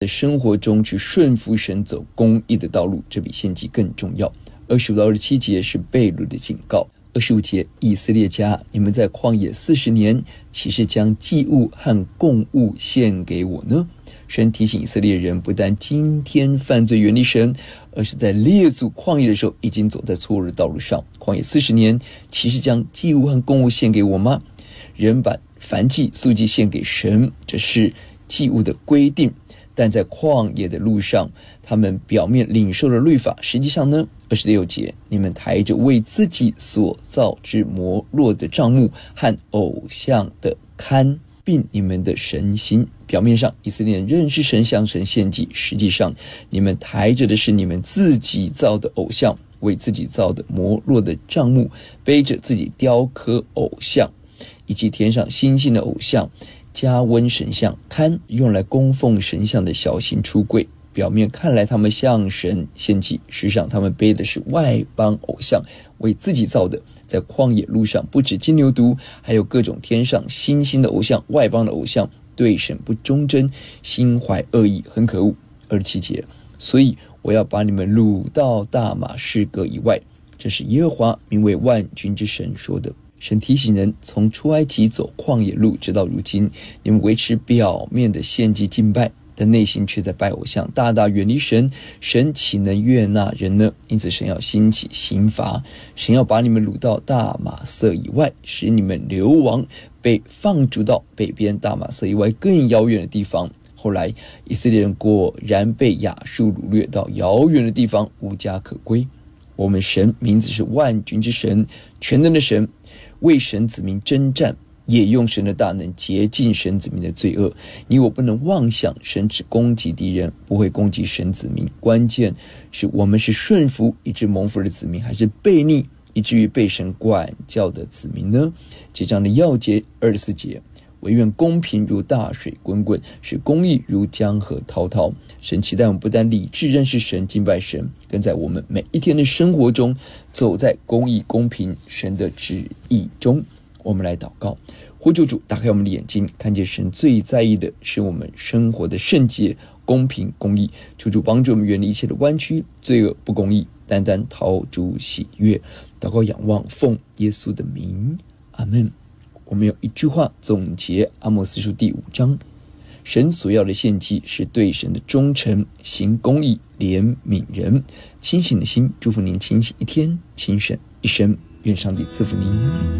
在生活中去顺服神，走公义的道路，这比献祭更重要。25到27节是被掳的警告。25节，以色列家，你们在旷野40年，岂是将祭物和供物献给我呢？神提醒以色列人，不但今天犯罪远离神，而是在列祖旷野的时候已经走在错误的道路上。旷野40年，岂是将祭物和供物献给我吗？人把燔祭、素祭献给神，这是祭物的规定，但在旷野的路上，他们表面领受了律法，实际上呢，26节，你们抬着为自己所造之摩洛的帐幕和偶像的龛，并你们的神心。表面上以色列人认识神，向神献祭，实际上你们抬着的是你们自己造的偶像，为自己造的摩洛的帐幕，背着自己雕刻偶像，以及天上星星的偶像，加温神像，龛用来供奉神像的小型橱柜。表面看来他们向神献祭，实际上他们背的是外邦偶像，为自己造的。在旷野路上，不止金牛犊，还有各种天上星星的偶像，外邦的偶像，对神不忠贞，心怀恶意，很可恶。27节，所以我要把你们掳到大马士革以外，这是耶和华名为万军之神说的。神提醒人，从出埃及走旷野路，直到如今，你们维持表面的献祭敬拜，但内心却在拜偶像，大大远离神，神岂能悦纳人呢？因此神要兴起刑罚，神要把你们掳到大马色以外，使你们流亡，被放逐到北边大马色以外更遥远的地方。后来以色列人果然被亚述掳掠到遥远的地方，无家可归。我们神名字是万军之神，全能的神，为神子民征战，也用神的大能洁净神子民的罪恶。你我不能妄想神只攻击敌人，不会攻击神子民。关键是我们是顺服以致蒙福的子民，还是悖逆以至于被神管教的子民呢？这章的要节24节，惟愿公平如大水滚滚，使公义如江河滔滔。神期待我们不但理智认识神、敬拜神，更在我们每一天的生活中走在公义、公平神的旨意中。我们来祷告，呼求主打开我们的眼睛，看见神最在意的是我们生活的圣洁、公平、公义。求主帮助我们远离一切的弯曲、罪恶、不公义，单单讨主喜悦。祷告仰望，奉耶稣的名，阿们。我们有一句话总结阿摩司书第5章，神所要的献祭是对神的忠诚，行公义，怜悯人。清醒的心，祝福您清醒一天，清醒一生。愿上帝赐福您。